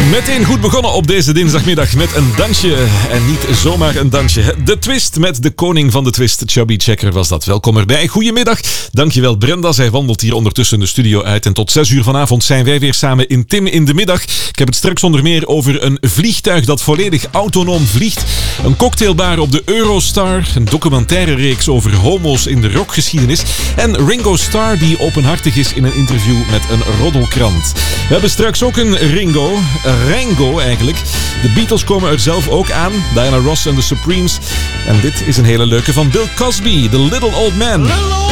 Meteen goed begonnen op deze dinsdagmiddag met een dansje. En niet zomaar een dansje. De Twist met de koning van de twist. Chubby Checker was dat. Welkom erbij. Goedemiddag. Dankjewel Brenda. Zij wandelt hier ondertussen de studio uit. En tot 6 uur vanavond zijn wij weer samen in Tim in de middag. Ik heb het straks onder meer over een vliegtuig dat volledig autonoom vliegt. Een cocktailbar op de Eurostar. Een documentaire reeks over homo's in de rockgeschiedenis. En Ringo Starr die openhartig is in een interview met een roddelkrant. We hebben straks ook een Rango eigenlijk. De Beatles komen er zelf ook aan. Diana Ross en de Supremes. En dit is een hele leuke van Bill Cosby, The Little Old Man.